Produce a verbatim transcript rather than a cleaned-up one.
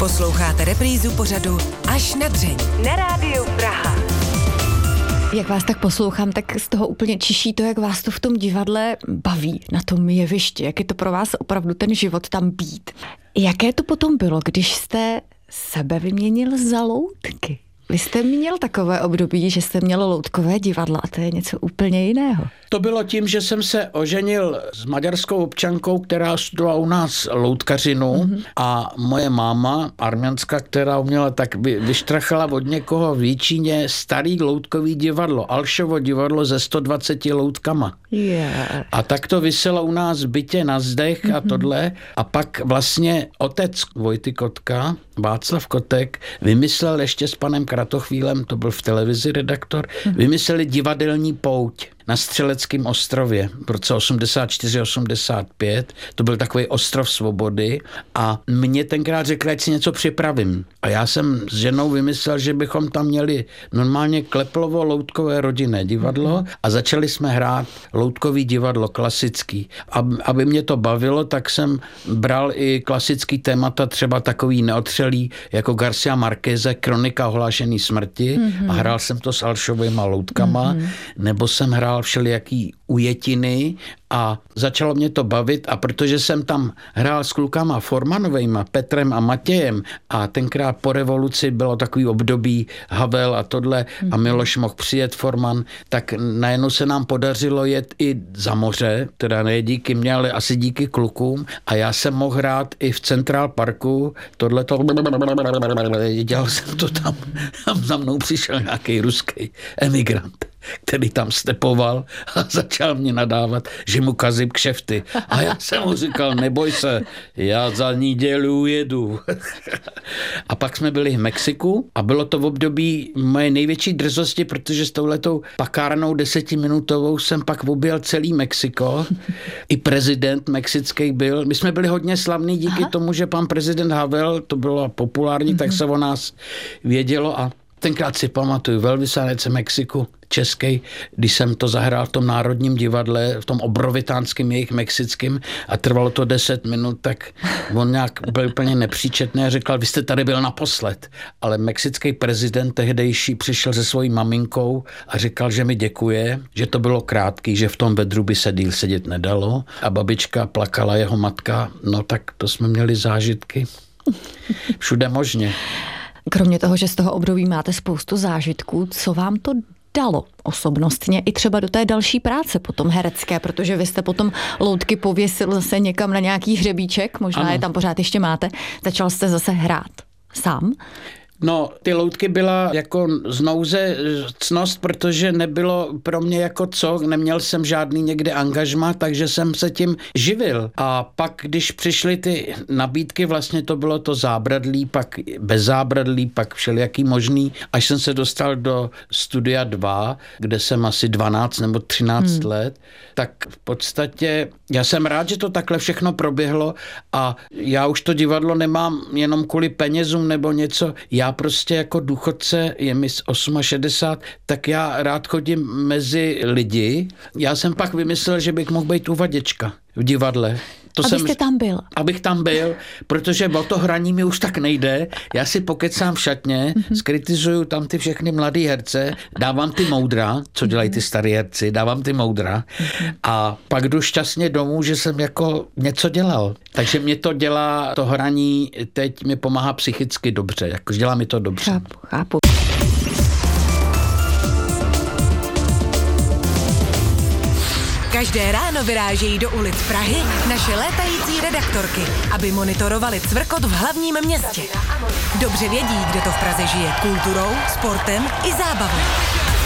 Posloucháte reprízu pořadu Až na dřeň na Rádiu Praha. Jak vás tak poslouchám, tak z toho úplně čiší to, jak vás to v tom divadle baví, na tom jevišti, jak je to pro vás opravdu ten život tam být. Jaké to potom bylo, když jste sebe vyměnil za loutky? Vy jste měl takové období, že jste měl loutkové divadlo a to je něco úplně jiného. To bylo tím, že jsem se oženil s maďarskou občankou, která studovala u nás loutkařinu mm-hmm. a moje máma, arménská, která uměla, tak vy, vyštrachala od někoho v Jíčíně starý loutkový divadlo, Alšovo divadlo ze sto dvaceti loutkama. Yeah. A tak to viselo u nás v bytě na zdech mm-hmm. a tohle. A pak vlastně otec Vojty Kotka, Václav Kotek, vymyslel ještě s panem Kratochvílem, to byl v televizi redaktor, mm-hmm. vymysleli divadelní pouť na Střeleckém ostrově v roce osmdesát čtyři osmdesát pět. To byl takový ostrov svobody a mě tenkrát řekl, ať si něco připravím. A já jsem s ženou vymyslel, že bychom tam měli normálně Kleplovo-loutkové rodinné divadlo a začali jsme hrát loutkový divadlo klasický. Aby mě to bavilo, tak jsem bral i klasický témata, třeba takový neotřelý jako Garcia Marqueze, Kronika ohlášený smrti mm-hmm. a hrál jsem to s Alšovýma loutkama, mm-hmm. nebo jsem hrál všelijaký ujetiny a začalo mě to bavit a protože jsem tam hrál s klukama Formanovejma, Petrem a Matějem a tenkrát po revoluci bylo takový období Havel a tohle mm-hmm. a Miloš mohl přijet Forman, tak najednou se nám podařilo jet i za moře, teda ne díky mě, ale asi díky klukům a já jsem mohl hrát i v Central Parku, tohleto dělal jsem to tam, tam za mnou přišel nějaký ruský emigrant, který tam stepoval a začal mě nadávat, že mu kazím kšefty. A já jsem mu říkal, neboj se, já za neděli ujedu. A pak jsme byli v Mexiku a bylo to v období moje největší drzosti, protože s touhletou pakárnou desetiminutovou jsem pak objel celý Mexiko. I prezident mexický byl. My jsme byli hodně slavní díky Aha. tomu, že pan prezident Havel, to bylo populární, mm-hmm. tak se o nás vědělo a tenkrát si pamatuju, velvyslanec Mexiku, český, když jsem to zahrál v tom Národním divadle, v tom obrovitánském jejich mexickým a trvalo to deset minut, tak on nějak byl úplně nepříčetný a říkal, vy jste tady byl naposled. Ale mexický prezident tehdejší přišel se svojí maminkou a říkal, že mi děkuje, že to bylo krátký, že v tom vedru by se díl sedět nedalo a babička plakala, jeho matka, no tak to jsme měli zážitky. Všude možně. Kromě toho, že z toho období máte spoustu zážitků, co vám to dalo osobnostně i třeba do té další práce potom herecké, protože vy jste potom loutky pověsil zase někam na nějaký hřebíček, možná ano. je tam pořád ještě máte, začal jste zase hrát sám? No, ty loutky byla jako znouze ctnost, protože nebylo pro mě jako co, neměl jsem žádný někde angažma, takže jsem se tím živil. A pak, když přišly ty nabídky, vlastně to bylo to zábradlí, pak bez zábradlí, pak všelijaký možný, až jsem se dostal do Studia dva, kde jsem asi dvanáct nebo třináct hmm. let, tak v podstatě já jsem rád, že to takhle všechno proběhlo a já už to divadlo nemám jenom kvůli penězům nebo něco, já prostě jako důchodce, je mi šedesát osm, tak já rád chodím mezi lidi. Já jsem pak vymyslel, že bych mohl být uvaděčka v divadle. To Abyste jsem, tam byl. Abych tam byl, protože o to hraní mi už tak nejde. Já si pokecám v šatně, mm-hmm. skritizuju tam ty všechny mladý herce, dávám ty moudra, co dělají ty starý herci, dávám ty moudra mm-hmm. a pak jdu šťastně domů, že jsem jako něco dělal. Takže mě to dělá, to hraní teď mi pomáhá psychicky dobře, jako dělá mi to dobře. Chápu, chápu. Každé ráno vyrážejí do ulic Prahy naše létající redaktorky, aby monitorovali cvrkot v hlavním městě. Dobře vědí, kde to v Praze žije kulturou, sportem i zábavou.